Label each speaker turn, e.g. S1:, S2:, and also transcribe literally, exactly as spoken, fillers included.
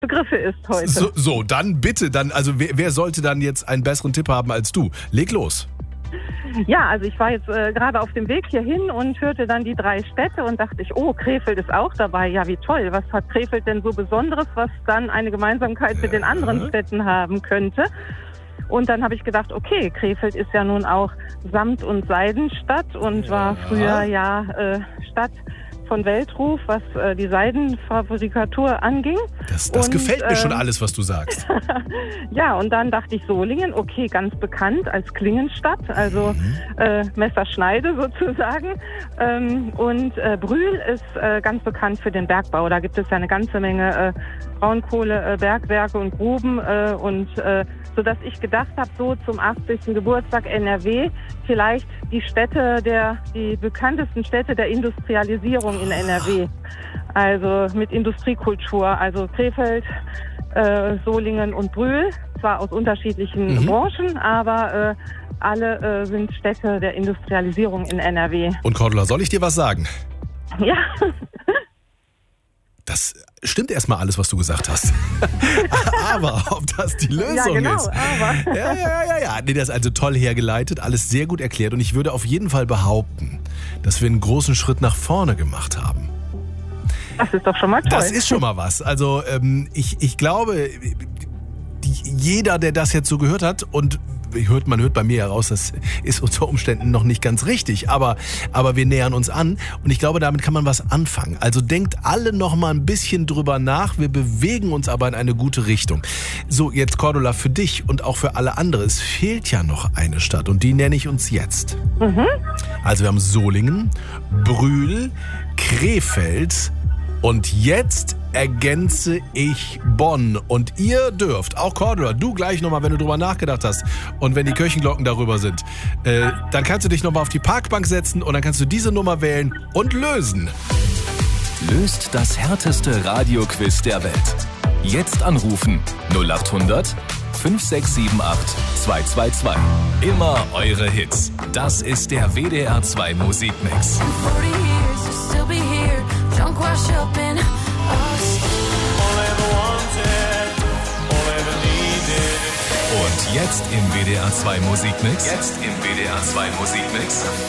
S1: Begriffe isst heute.
S2: So, so, dann bitte, dann, also wer, wer sollte dann jetzt einen besseren Tipp haben als du? Leg los.
S1: Ja, also ich war jetzt äh, gerade auf dem Weg hierhin und hörte dann die drei Städte und dachte ich, oh, Krefeld ist auch dabei. Ja, wie toll. Was hat Krefeld denn so Besonderes, was dann eine Gemeinsamkeit mit den anderen Städten haben könnte? Und dann habe ich gedacht, okay, Krefeld ist ja nun auch Samt- und Seidenstadt und war früher ja äh, Stadt von Weltruf, was äh, die Seidenfabrikatur anging.
S2: Das, das
S1: und,
S2: gefällt mir
S1: äh,
S2: schon alles, was du sagst.
S1: Ja, und dann dachte ich Solingen, okay, ganz bekannt als Klingenstadt, also
S2: Mhm.
S1: äh, Messerschneide sozusagen. Ähm, und äh, Brühl ist äh, ganz bekannt für den Bergbau. Da gibt es ja eine ganze Menge äh, Braunkohlebergwerke und Gruben äh, und äh, sodass ich gedacht habe, so zum achtzigsten Geburtstag N R W, vielleicht die Städte der, die bekanntesten Städte der Industrialisierung in N R W. Also mit Industriekultur, also Krefeld, äh, Solingen und Brühl, zwar aus unterschiedlichen
S2: Mhm.
S1: Branchen, aber äh, alle äh, sind Städte der Industrialisierung in N R W.
S2: Und Cordula, soll ich dir was sagen?
S1: Ja.
S2: Das stimmt erstmal alles, was du gesagt hast. Aber ob das die Lösung
S1: Ja, genau,
S2: ist.
S1: aber.
S2: Ja, ja, ja, ja. Nee, das ist also toll hergeleitet, alles sehr gut erklärt. Und ich würde auf jeden Fall behaupten, dass wir einen großen Schritt nach vorne gemacht haben.
S1: Das ist doch schon mal toll.
S2: Das ist schon mal was. Also ähm, ich, ich glaube, die, jeder, der das jetzt so gehört hat und hört, man hört bei mir heraus, das ist unter Umständen noch nicht ganz richtig, aber, aber wir nähern uns an und ich glaube, damit kann man was anfangen. Also denkt alle noch mal ein bisschen drüber nach, wir bewegen uns aber in eine gute Richtung. So, jetzt Cordula, für dich und auch für alle anderen, es fehlt ja noch eine Stadt und die nenne ich uns jetzt.
S1: Mhm.
S2: Also wir haben Solingen, Brühl, Krefeld und jetzt ergänze ich Bonn. Und ihr dürft, auch Cordula, du gleich nochmal, wenn du drüber nachgedacht hast und wenn die Kirchenglocken darüber sind, äh, dann kannst du dich nochmal auf die Parkbank setzen und dann kannst du diese Nummer wählen und lösen.
S3: Löst das härteste Radioquiz der Welt. Jetzt anrufen null acht hundert fünf sechs sieben acht zwei zwei zwei. Immer eure Hits. Das ist der W D R zwei Musikmix. Und jetzt im W D R zwei Musikmix. Jetzt im W D R zwei Musikmix.